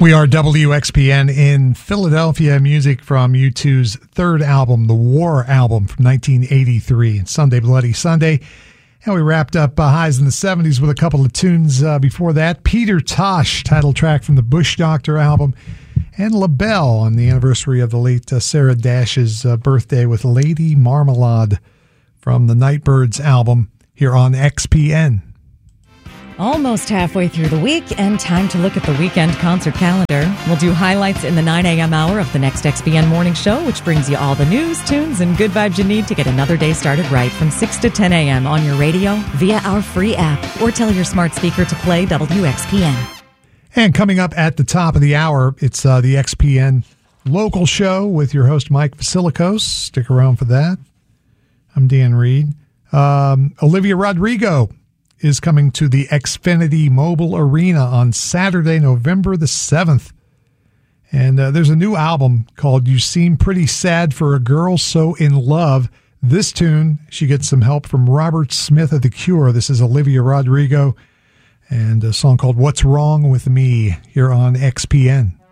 We are WXPN in Philadelphia. Music from U2's third album, the War album from 1983, and Sunday Bloody Sunday. And we wrapped up Highs in the 70s with a couple of tunes before that. Peter Tosh, title track from the Bush Doctor album, and LaBelle on the anniversary of the late Sarah Dash's birthday with Lady Marmalade from the Nightbirds album here on XPN. Almost halfway through the week, and time to look at the weekend concert calendar. We'll do highlights in the 9 a.m. hour of the next XBN Morning Show, which brings you all the news, tunes, and good vibes you need to get another day started right from 6 to 10 a.m. on your radio, via our free app, or tell your smart speaker to play WXPN. And coming up at the top of the hour, it's the XPN Local Show with your host, Mike Vasilikos. Stick around for that. I'm Dan Reed. Olivia Rodrigo is coming to the Xfinity Mobile Arena on Saturday, November the 7th. And there's a new album called You Seem Pretty Sad for a Girl So in Love. This tune, she gets some help from Robert Smith of The Cure. This is Olivia Rodrigo and a song called What's Wrong With Me here on XPN.